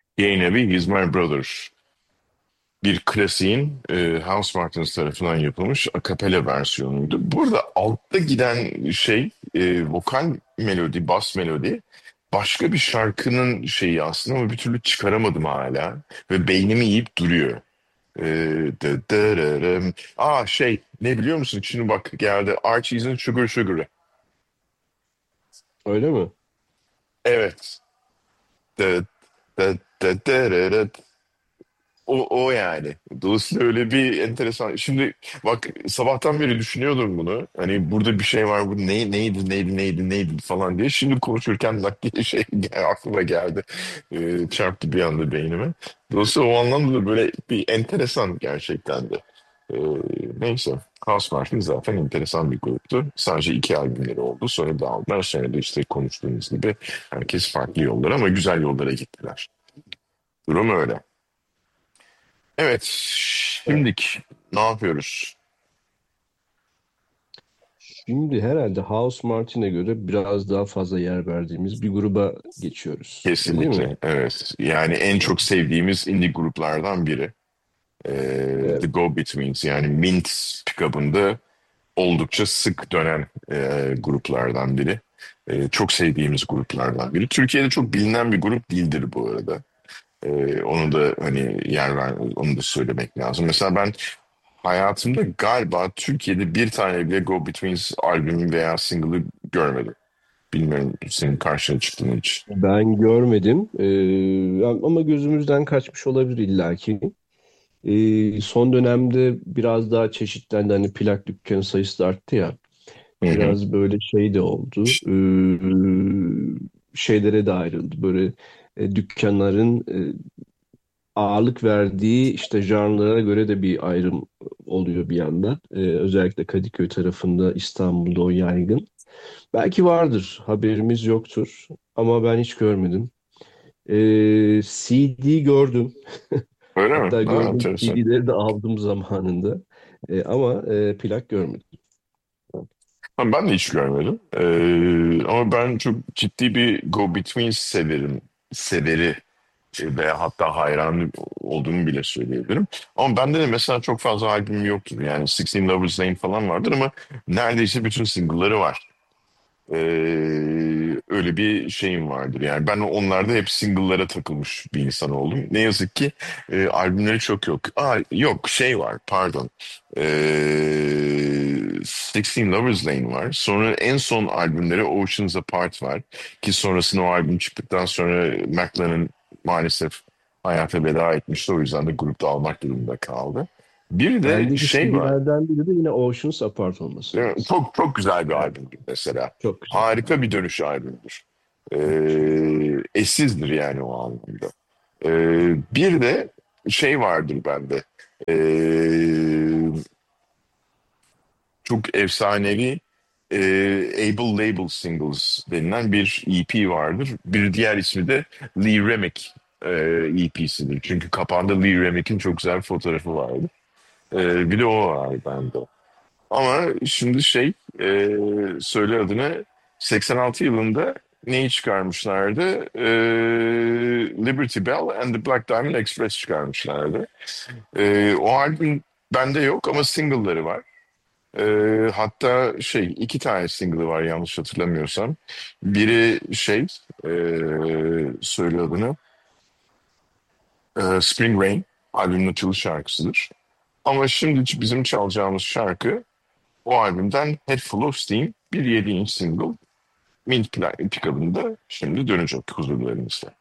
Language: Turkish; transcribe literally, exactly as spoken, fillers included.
Yayın evi He's My Brother. Bir klasiğin e, House Martins tarafından yapılmış akapela versiyonuydu. Burada altta giden şey e, vokal melodi, bas melodi başka bir şarkının şeyi aslında ama bir türlü çıkaramadım hala. Ve beynimi yiyip duruyor. E, dı dırırım. Aa şey ne biliyor musun? Şimdi bak geldi Archie's'in Sugar Sugar'ı. Öyle mi? Evet. Dı dı dı dırırıt. O, o yani. Dolayısıyla öyle bir enteresan. Şimdi bak sabahtan beri düşünüyordum bunu. Hani burada bir şey var bu ne, neydi neydi neydi neydi falan diye. Şimdi konuşurken bak diye şey gel- aklıma geldi. Ee, çarptı bir anda beynime. Dolayısıyla o anlamda da böyle bir enteresan gerçekten de. Ee, neyse. House Martin zaten enteresan bir gruptu. Sadece iki albümleri oldu. Sonra dağıldılar. Sonra da işte konuştuğumuz gibi herkes farklı yollara ama güzel yollara gittiler. Durum öyle. Evet, Evet. şimdik ne yapıyoruz? Şimdi herhalde House Martin'e göre biraz daha fazla yer verdiğimiz bir gruba geçiyoruz. Değil mi? Kesinlikle, evet. Yani en çok sevdiğimiz indie gruplardan biri. Ee, The Evet. Go-Betweens yani Mint pick-up'ında oldukça sık dönen e, gruplardan biri. E, çok sevdiğimiz gruplardan biri. Türkiye'de çok bilinen bir grup değildir bu arada. E, onu da hani yer ver, onu da söylemek lazım. Mesela ben hayatımda galiba Türkiye'de bir tane bile Go-Betweens albümü veya single'ı görmedim. Bilmiyorum senin karşına çıktı mı hiç. Ben görmedim. Ee, ama gözümüzden kaçmış olabilir illaki. Ee, son dönemde biraz daha çeşitlendi. Hani plak dükkanı sayısı da arttı ya. Hı hı. Biraz böyle şey de oldu. Ee, şeylere de ayrıldı. Böyle e, dükkanların e, ağırlık verdiği işte janrlara göre de bir ayrım oluyor bir yandan. Ee, özellikle Kadıköy tarafında İstanbul'da o yaygın. Belki vardır, haberimiz yoktur ama ben hiç görmedim. Ee, C D gördüm. Öyle mi? Hatta Ha, gördüğüm enteresan. C D'leri de aldım zamanında. Ee, ama e, plak görmedim. Ha, ben de hiç görmedim. Ee, ama ben çok ciddi bir Go-Between severim. Severi e, veya hatta hayran olduğumu bile söyleyebilirim. Ama bende de mesela çok fazla albüm yoktur. Yani Sixteen Lovers Lane falan vardır ama neredeyse bütün single'ları var. Ee, öyle bir şeyim vardır. Yani ben onlarda hep single'lara takılmış bir insan oldum. Ne yazık ki e, albümleri çok yok. Aa, yok şey var pardon. Ee, Sixteen Lovers Lane var. Sonra en son albümleri Oceans Apart var. Ki sonrasında o albüm çıktıktan sonra McLaren maalesef hayata veda etmişti. O yüzden de grupta almak durumunda kaldı. Bir de Bendeki şey var. C D'lerden biri de yine Oceans Apart olması Değil mi? lazım. Çok çok güzel bir Evet, albümdür mesela. çok güzel. Harika bir dönüş albümüdür. Çok güzel. Ee, eşsizdir yani o anlamda. Ee, bir de şey vardır bende. Ee, çok efsanevi e, Able Label Singles denilen bir E P vardır. Bir diğer ismi de Lee Remick e, E P'sidir. Çünkü kapağında Lee Remick'in çok güzel bir fotoğrafı vardı. Ee, bir de o var bende. Ama şimdi şey e, söyle adını seksen altı yılında neyi çıkarmışlardı? E, Liberty Bell and the Black Diamond Express çıkarmışlardı. E, o albüm bende yok ama single'ları var. E, hatta şey iki tane single'ı var yanlış hatırlamıyorsam. Biri şey e, söyle adını e, Spring Rain albümün açılış şarkısıdır. Ama şimdi bizim çalacağımız şarkı o albümden Head Full of Steam bir yedi inç single Mint Pickup'ında şimdi dönecek huzurlarınızda.